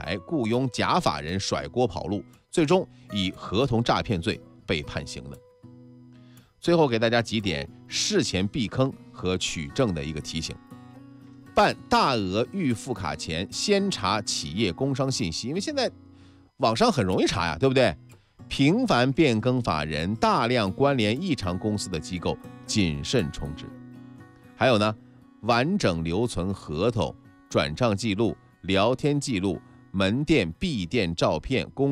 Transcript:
财，雇佣假法人甩锅跑路，最终以合同诈骗罪被判刑的。最后给大家几点事前避坑和取证的一个提醒：办大额预付卡前，先查企业工商信息，因为现在网上很容易查呀，对不对？频繁变更法人，大量关联异常公司的机构，谨慎充值。还有呢，完整留存合同、转账记录、聊天记录、门店闭店照片、